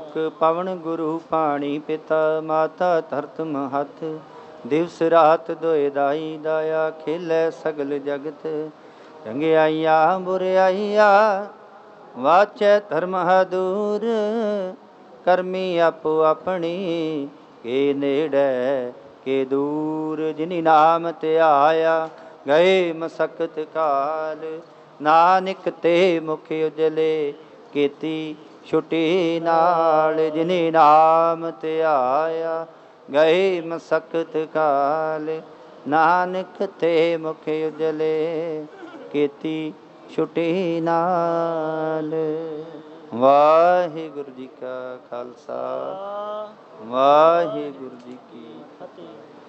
ਮੁਖ ਪਵਨ ਗੁਰੂ ਪਾਣੀ ਪਿਤਾ ਮਾਤਾ ਧਰਤ ਮਹੱਥ ਦਿਵਸ ਰਾਤ ਦੋਇ ਦਾਈ ਦਾਇਆ ਖੇਲੇ ਸਗਲ ਜਗਤ ਚੰਗਿਆਈਆ ਬੁਰਿਆਈਆ ਵਾਚੈ ਧਰਮ ਦੂਰ ਕਰਮੀ ਆਪੋ ਆਪਣੀ ਕੇ ਨੇੜੇ ਕੇ ਦੂਰ ਜਿਨੀ ਨਾਮ ਧਿਆਇਆ ਗਏ ਮਸਕਤ ਕਾਲ ਨਾਨਕ ਤੇ ਮੁਖ ਉਜਲੇ ਕੀਤੀ ਛੁਟੀ ਨਾਲ ਜਿਨੀ ਨਾਮ ਧਿਆਇਆ ਗਏ ਮਸਕਤ ਕਾਲ ਨਾਨਕ ਤੇ ਮੁਖ ਉਜਲੇ ਕੀਤੀ ਛੁਟੀ ਨਾਲ। ਵਾਹਿਗੁਰੂ ਜੀ ਕਾ ਖਾਲਸਾ ਵਾਹਿਗੁਰੂ ਜੀ ਕੀ ਫਤਿਹ।